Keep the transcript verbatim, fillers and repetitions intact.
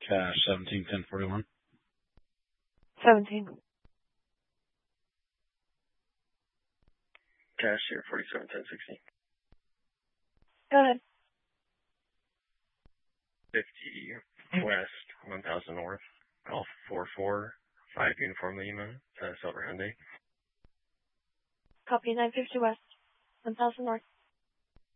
Cash seventeen ten forty-one. seventeen. Cash here, forty-seven ten sixty. Go ahead. fifty West, one thousand North, Golf four four five Uniform Lima, uh, Silver Hyundai. Copy nine fifty West, one thousand North.